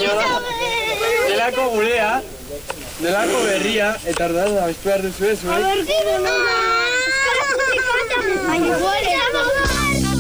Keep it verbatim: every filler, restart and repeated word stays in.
baina da. Delako gurea, delako berria, eta orduan abestu behar duzu ez, bai? Baina igual